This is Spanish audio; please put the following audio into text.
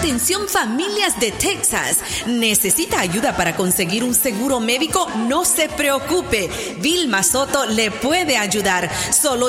Atención familias de Texas. ¿Necesita ayuda para conseguir un seguro médico? No se preocupe. Vilma Soto le puede ayudar. Solo